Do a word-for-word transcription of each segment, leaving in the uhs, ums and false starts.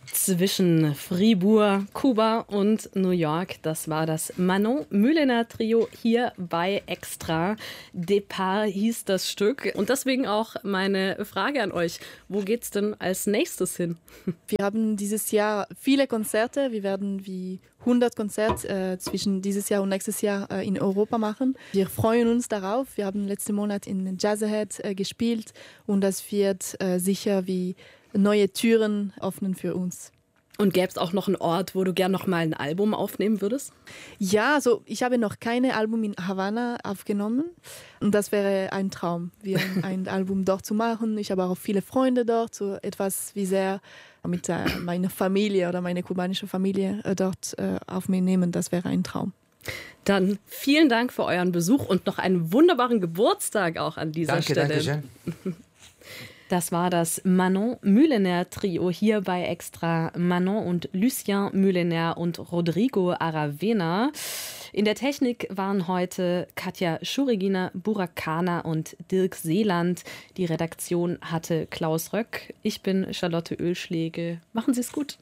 Zwischen Fribourg, Kuba und New York, das war das Manon Mühlener Trio hier bei Extra. Départ hieß das Stück. Und deswegen auch meine Frage an euch. Wo geht's denn als nächstes hin? Wir haben dieses Jahr viele Konzerte. Wir werden wie hundert Konzerte äh, zwischen dieses Jahr und nächstes Jahr äh, in Europa machen. Wir freuen uns darauf. Wir haben letzten Monat in Jazz Ahead äh, gespielt und das wird äh, sicher wie neue Türen öffnen für uns. Und gäbe es auch noch einen Ort, wo du gern noch mal ein Album aufnehmen würdest? Ja, also ich habe noch keine Album in Havanna aufgenommen und das wäre ein Traum, wie ein, ein Album dort zu machen. Ich habe auch viele Freunde dort, so etwas wie sehr mit äh, meiner Familie oder meiner kubanischen Familie äh, dort äh, auf mich nehmen. Das wäre ein Traum. Dann vielen Dank für euren Besuch und noch einen wunderbaren Geburtstag auch an dieser danke, Stelle. Danke, schön. Das war das Manon Mühlener Trio hier bei Extra. Manon und Lucien Mühlener und Rodrigo Aravena. In der Technik waren heute Katja Schurigina, Burakana und Dirk Seeland. Die Redaktion hatte Klaus Röck. Ich bin Charlotte Oehlschläge. Machen Sie es gut.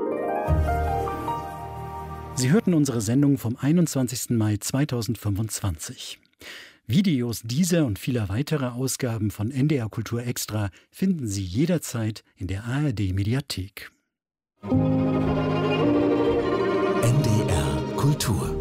Sie hörten unsere Sendung vom einundzwanzigsten Mai zweitausendfünfundzwanzig. Videos dieser und vieler weiterer Ausgaben von N D R Kultur Extra finden Sie jederzeit in der A R D-Mediathek. N D R Kultur